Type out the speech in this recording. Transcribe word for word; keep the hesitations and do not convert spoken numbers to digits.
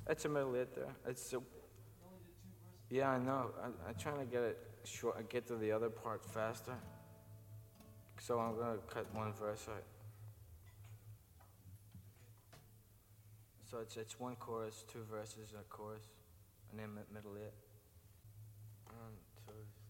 It's a middle eight there. It's a, yeah, I know. I, I'm trying to get it short. Get to the other part faster. So I'm gonna cut one verse out. So it's it's one chorus, two verses, and a chorus, and then middle eight. One, two.